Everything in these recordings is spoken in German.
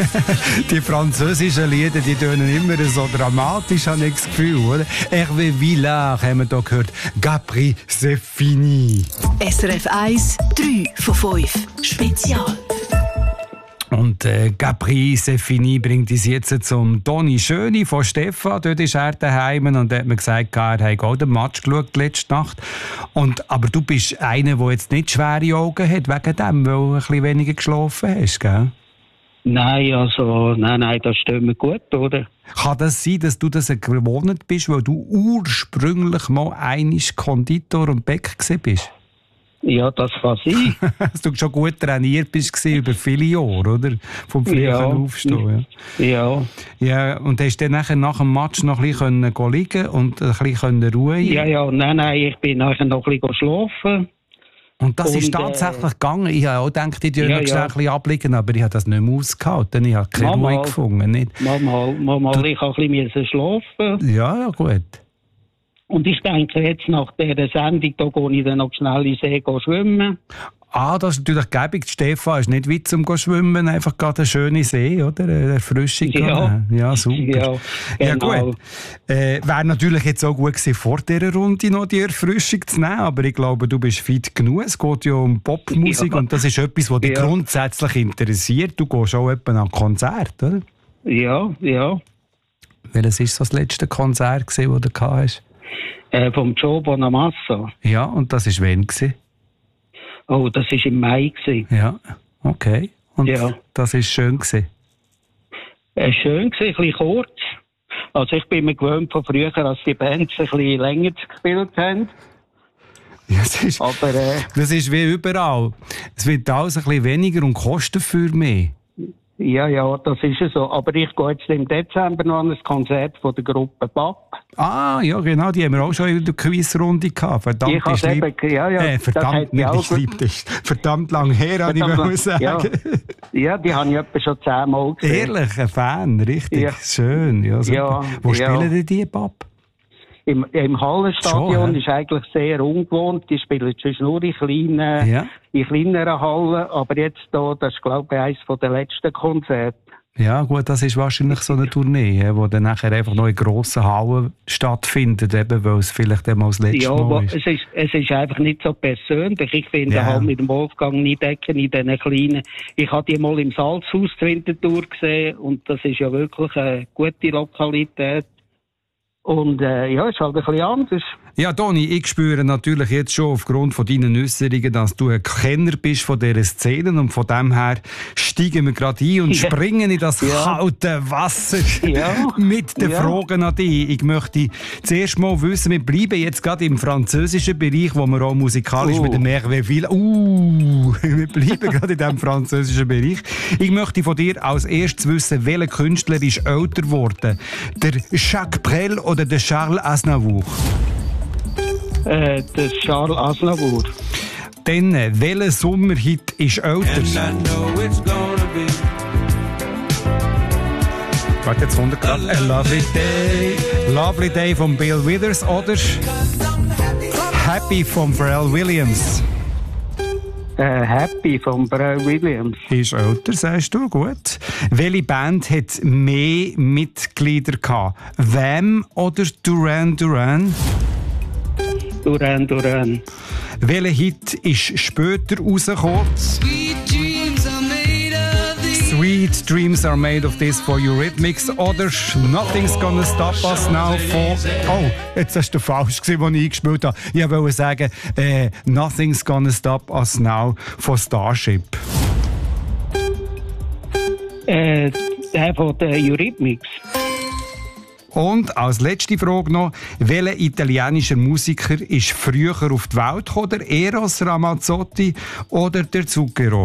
Die französischen Lieder, die tönen immer so dramatisch, habe ich das Gefühl, oder? Hervé Villard haben wir hier gehört. Capri, c'est fini. SRF 1, 3 von 5. Spezial. Und Capri, c'est fini bringt uns jetzt zum Toni Schöni von Stefan. Dort ist er daheim und hat mir gesagt, er hat auch den Match geschaut letzte Nacht. Aber du bist einer, der jetzt nicht schwere Augen hat, wegen dem, weil du ein bisschen weniger geschlafen hast, gell? Nein, das stimmt mir gut, oder? Kann das sein, dass du das gewohnt bist, weil du ursprünglich mal einmal Konditor und Bäcker bist? Ja, das kann sein. Dass du schon gut trainiert bist über viele Jahre, oder? Vom frühen Aufstehen. Ja. Ja, und hast du dann nachher nach dem Match noch ein bisschen liegen und ein bisschen ruhen? Ja, nein, ich bin nachher noch ein bisschen schlafen. Und das ist tatsächlich gegangen. Ich habe auch gedacht, ich würde noch ein bisschen abliegen, aber ich habe das nicht mehr ausgehalten. Ich habe keine Ruhe gefunden. Nicht? Mal, ich habe ein bisschen schlafen. Ja, gut. Und ich denke, jetzt nach dieser Sendung, da gehe ich dann noch schnell in den See schwimmen. Das ist natürlich gäbig. Stefan ist nicht weit zum Schwimmen, einfach gerade eine schöne See, oder? Eine Erfrischung. Ja, super. Ja, gut. Wäre natürlich jetzt auch gut gewesen, vor dieser Runde noch die Erfrischung zu nehmen, aber ich glaube, du bist fit genug. Es geht ja um Popmusik und das ist etwas, was dich grundsätzlich interessiert. Du gehst auch etwa an ein Konzert, oder? Ja. Welches war so das letzte Konzert, das du gehabt hast? Vom Joe Bonamassa. Ja, und das war wann? Oh, das war im Mai. Ja, okay. Und das war schön? Schön war, ein bisschen kurz. Also ich bin mir gewöhnt von früher, als die Bands ein bisschen länger gespielt haben. Ja, das ist wie überall. Es wird alles ein bisschen weniger und kostet für mehr. Ja, das ist so. Aber ich gehe jetzt im Dezember noch an ein Konzert von der Gruppe BAP. Ja, genau, die haben wir auch schon in der Quizrunde gehabt. Verdammt lang her, habe ich mal sagen. Ja, die habe ich etwa schon 10-mal gesehen. Ehrlich, ein Fan, richtig schön. Ja, wo spielen denn die BAP? Im Hallenstadion ist eigentlich sehr ungewohnt. Die spielen zwischen nur in kleineren Hallen. Aber jetzt hier, das ist, glaube ich, eines der letzten Konzerte. Ja, gut, das ist wahrscheinlich so eine Tournee, die dann nachher einfach noch in grossen Hallen stattfindet, eben, weil es vielleicht einmal das letzte Mal ist. Es ist einfach nicht so persönlich. Ich finde halt mit dem Wolfgang Niedecken in diesen kleinen... Ich habe die mal im Salzhaus zur Winterthur gesehen und das ist ja wirklich eine gute Lokalität. Und ist halt ein bisschen anders. Ja, Toni, ich spüre natürlich jetzt schon aufgrund von deinen Äußerungen, dass du ein Kenner bist von dieser Szene und von dem her steigen wir gerade ein und springen in das kalte Wasser mit den Fragen an dich. Ich möchte zuerst mal wissen, wir bleiben jetzt gerade im französischen Bereich, wo wir auch musikalisch mit dem Hervé Villard... wir bleiben gerade in diesem französischen Bereich. Ich möchte von dir als erstes wissen, welcher Künstler ist älter geworden? Der Jacques Brel oder der Charles Aznavour? Der Charles Aznavour. Dann, welcher Sommerhit ist älter? Warte, jetzt 100 Grad. A Lovely Day. Lovely Day von Bill Withers oder Happy von Pharrell Williams? Happy von Pharrell Williams. Ist älter, sagst du, gut. Welche Band hat mehr Mitglieder gehabt? Wham oder Duran Duran? Duran. Welcher Hit ist später rausgekommen? Sweet Dreams Are Made of This von Eurythmics oder Nothing's Gonna Stop Us Now von... Oh, jetzt hast du falsch gesehen, als ich eingespielt habe. Ich wollte sagen, Nothing's Gonna Stop Us Now von Starship. Der von der Eurythmics. Und als letzte Frage noch, welcher italienischer Musiker ist früher auf die Welt gekommen? Der Eros Ramazzotti oder der Zucchero?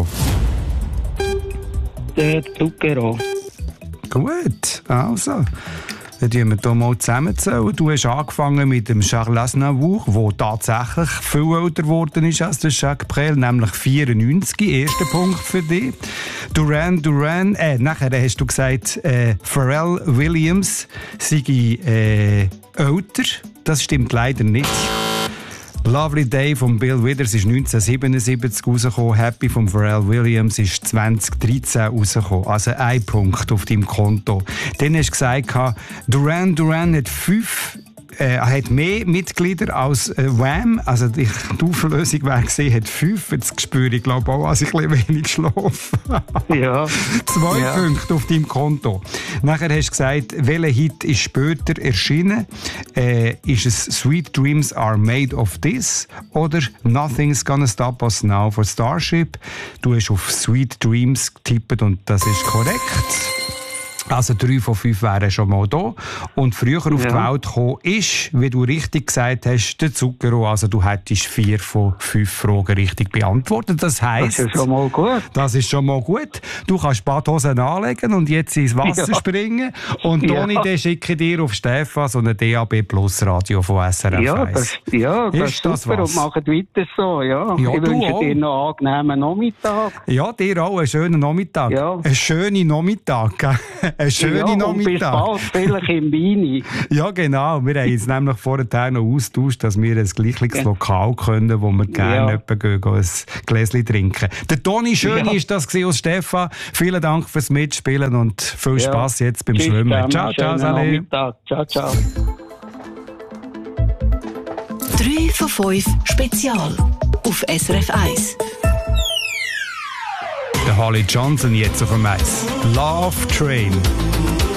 Der Zucchero. Gut, also. Dann tun wir hier mal zusammenzählen. Du hast angefangen mit dem Charles Aznavour, der tatsächlich viel älter geworden ist als der Jacques Brel, nämlich 94. Erster Punkt für dich. Duran, nachher hast du gesagt, Pharrell Williams sei älter. Das stimmt leider nicht. Lovely Day von Bill Withers ist 1977 rausgekommen. Happy von Pharrell Williams ist 2013 rausgekommen. Also ein Punkt auf deinem Konto. Dann hast du gesagt, Duran Duran hat mehr Mitglieder als Wham. Also die Auflösung wäre gesehen, hat 5. Jetzt spüre ich, glaube auch, dass ich ein bisschen wenig schlafe. Ja. 2 Punkte auf deinem Konto. Nachher hast du gesagt, welcher Hit ist später erschienen? Ist es Sweet Dreams Are Made of This oder Nothing's Gonna Stop Us Now von Starship? Du hast auf Sweet Dreams getippt und das ist korrekt. Also 3 von 5 wären schon mal da. Und früher auf die Welt gekommen ist, wie du richtig gesagt hast, der Zucchero. Also du hättest 4 von 5 Fragen richtig beantwortet. Das heisst, das ist schon mal gut. Das ist schon mal gut. Du kannst Badhosen anlegen und jetzt ins Wasser springen. Und Toni, dann schicke ich dir auf Stefan so ein DAB Plus Radio von SRF 1. Das ist super und macht weiter so. Ja. Ich wünsche dir noch einen angenehmen Nachmittag. Ja, dir auch einen schönen Nachmittag. Ja. Einen schönen Nachmittag. Einen schönen Nachmittag. Bis bald, vielleicht im Weini. Ja, genau. Wir haben jetzt nämlich vorher noch austauscht, dass wir ein gleiches Lokal können, wo wir gerne gehen, ein Gläschen trinken. Der Toni Schöni ist das aus Stefan. Vielen Dank fürs Mitspielen und viel Spass jetzt beim Schwimmen. Ciao, Salé. Ciao, ciao. 3 von 5 Spezial auf SRF 1. Der Holly Johnson jetzt auf dem Eis. Love Train.